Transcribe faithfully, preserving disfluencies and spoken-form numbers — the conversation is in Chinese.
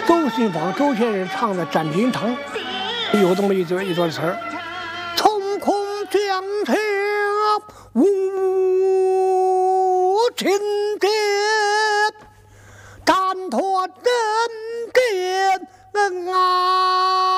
周信芳周先生唱的《展品堂》，有这么一段一段词儿：冲空江下无情剑，斩断人间啊！